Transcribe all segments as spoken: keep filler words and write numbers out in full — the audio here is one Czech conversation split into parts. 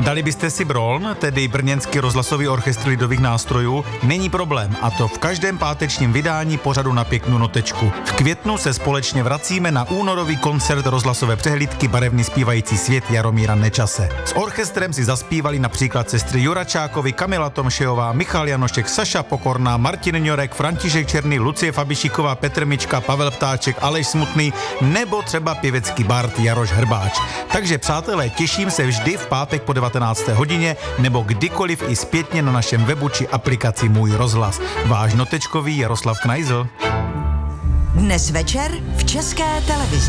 Dali byste si Broln, tedy Brněnský rozhlasový orchestr lidových nástrojů? Není problém, a to v každém pátečním vydání pořadu Na pěknou notečku. V květnu se společně vracíme na únorový koncert rozhlasové přehlídky Barevný zpívající svět Jaromíra Nečase. S orchestrem si zaspívali například sestry Juračákovi, Kamila Tomšejová, Michal Janošek, Saša Pokorná, Martin Ňorek, František Černý, Lucie Fabišíková, Petr Mička, Pavel Ptáček, Aleš Smutný nebo třeba pěvecký bard Jaroš Hrbáč. Takže přátelé, těším se vždy v pátek po devatenácté hodině nebo kdykoliv i zpětně na našem webu či aplikaci Můj rozhlas. Váš notečkový Jaroslav Knajzl. Dnes večer v České televizi.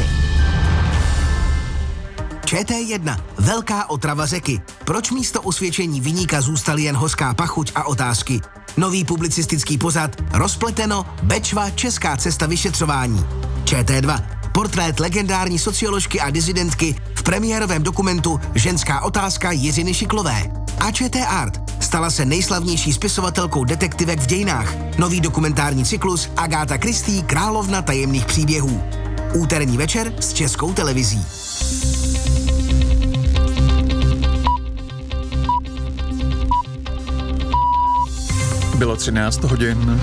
Č T jedna. Velká otrava řeky. Proč místo osvědčení viníka zůstaly jen hořká pachuť a otázky? Nový publicistický pořad Rozpleteno, Bečva, Česká cesta vyšetřování. Č T dva. Portrét legendární socioložky a disidentky v premiérovém dokumentu Ženská otázka Jiřiny Šiklové. A Č T Art. Stala se nejslavnější spisovatelkou detektivek v dějinách. Nový dokumentární cyklus Agáta Christie, Královna tajemných příběhů. Úterní večer s Českou televizí. Bylo třináct hodin.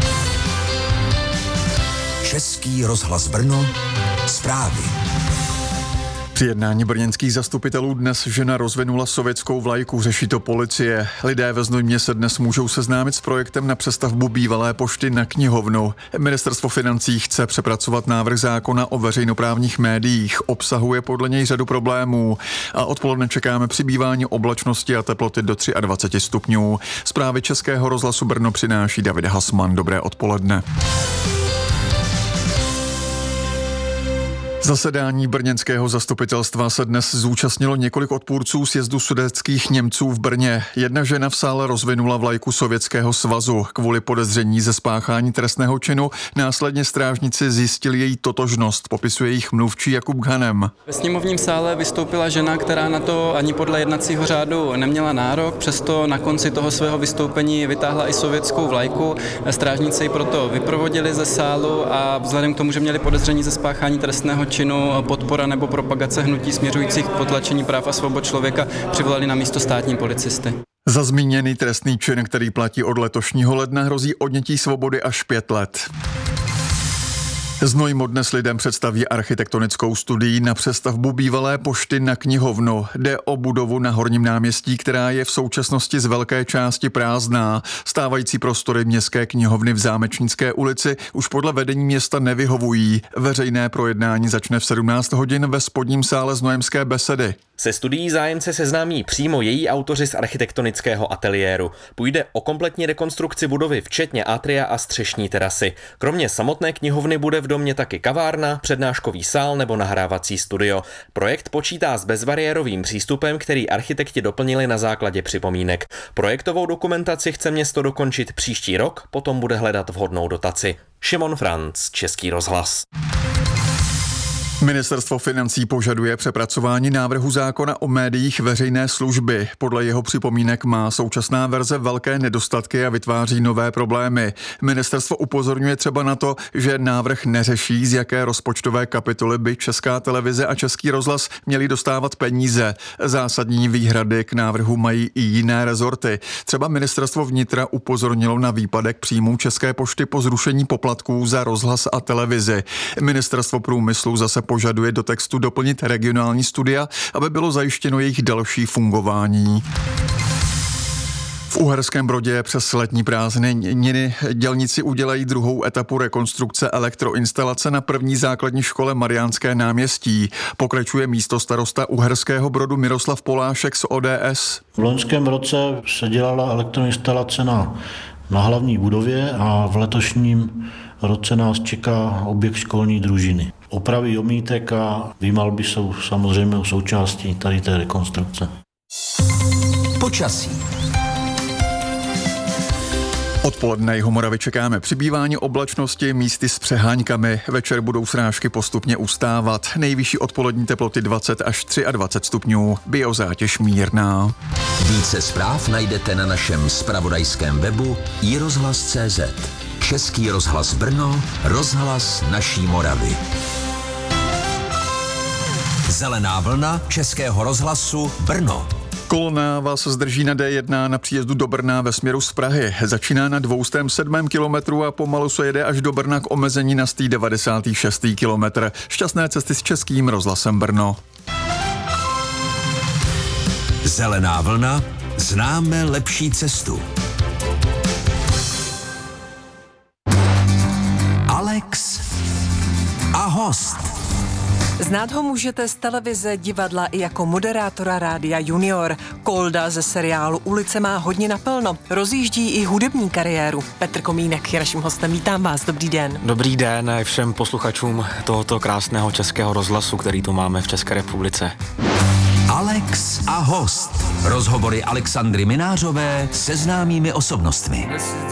Český rozhlas Brno, zprávy. Při jednání brněnských zastupitelů dnes žena rozvinula sovětskou vlajku, řeší to policie. Lidé ve Znojmě se dnes můžou seznámit s projektem na přestavbu bývalé pošty na knihovnu. Ministerstvo financí chce přepracovat návrh zákona o veřejnoprávních médiích. Obsahuje podle něj řadu problémů. A odpoledne čekáme přibývání oblačnosti a teploty do dvacet tři stupňů. Zprávy Českého rozhlasu Brno přináší David Hasman. Dobré odpoledne. Zasedání brněnského zastupitelstva se dnes zúčastnilo několik odpůrců sjezdu sudetských Němců v Brně. Jedna žena v sále rozvinula vlajku Sovětského svazu. Kvůli podezření ze spáchání trestného činu následně strážníci zjistili její totožnost, popisuje jejich mluvčí Jakub Ghanem. Ve sněmovním sále vystoupila žena, která na to ani podle jednacího řádu neměla nárok, přesto na konci toho svého vystoupení vytáhla i sovětskou vlajku. Strážníci ji proto vyprovodili ze sálu a vzhledem k tomu, že měli podezření ze spáchání trestného činu, podpora nebo propagace hnutí směřujících k potlačení práv a svobod člověka, přivolali na místo státní policisty. Za zmíněný trestný čin, který platí od letošního ledna, hrozí odnětí svobody až pět let. Znojmo dnes lidem představí architektonickou studii na přestavbu bývalé pošty na knihovnu. Jde o budovu na Horním náměstí, která je v současnosti z velké části prázdná. Stávající prostory městské knihovny v Zámečnické ulici už podle vedení města nevyhovují. Veřejné projednání začne v sedmnáct hodin ve spodním sále Znojemské besedy. Se studií zájemce seznámí přímo její autoři z architektonického ateliéru. Půjde o kompletní rekonstrukci budovy, včetně atria a střešní terasy. Kromě samotné knihovny bude v domě taky kavárna, přednáškový sál nebo nahrávací studio. Projekt počítá s bezbariérovým přístupem, který architekti doplnili na základě připomínek. Projektovou dokumentaci chce město dokončit příští rok, potom bude hledat vhodnou dotaci. Šimon Franc, Český rozhlas. Ministerstvo financí požaduje přepracování návrhu zákona o médiích veřejné služby. Podle jeho připomínek má současná verze velké nedostatky a vytváří nové problémy. Ministerstvo upozorňuje třeba na to, že návrh neřeší, z jaké rozpočtové kapitoly by Česká televize a Český rozhlas měli dostávat peníze. Zásadní výhrady k návrhu mají i jiné rezorty. Třeba Ministerstvo vnitra upozornilo na výpadek příjmů České pošty po zrušení poplatků za rozhlas a televizi. Ministerstvo průmyslu zase požaduje do textu doplnit regionální studia, aby bylo zajištěno jejich další fungování. V Uherském Brodě přes letní prázdniny dělníci udělají druhou etapu rekonstrukce elektroinstalace na první základní škole Mariánské náměstí. Pokračuje místostarosta Uherského Brodu Miroslav Polášek z O D S. V loňském roce se dělala elektroinstalace na, na hlavní budově a v letošním roce nás čeká objekt školní družiny. Opravy omítek a výmalby jsou samozřejmě součástí tady té rekonstrukce. Počasí. Odpoledne Jihomoravy čekáme přibývání oblačnosti, místy s přeháňkami. Večer budou srážky postupně ustávat. Nejvyšší odpolední teploty dvacet až dvacet tři stupňů. Biozátěž mírná. Více zpráv najdete na našem zpravodajském webu i rozhlas tečka cé zet. Český rozhlas Brno, rozhlas naší Moravy. Zelená vlna Českého rozhlasu Brno. Kolona vás zdrží na D jedna na příjezdu do Brna ve směru z Prahy. Začíná na dvě stě sedm kilometrů a pomalu se jede až do Brna k omezení na sto devadesátý šestý kilometr. Šťastné cesty s Českým rozhlasem Brno. Zelená vlna, známe lepší cestu. Alex a host. Znát ho můžete z televize, divadla i jako moderátora Rádia Junior. Kolda ze seriálu Ulice má hodně naplno. Rozjíždí i hudební kariéru. Petr Komínek je naším hostem. Vítám vás, dobrý den. Dobrý den všem posluchačům tohoto krásného českého rozhlasu, který tu máme v České republice. Alex a host. Rozhovory Alexandry Minářové se známými osobnostmi.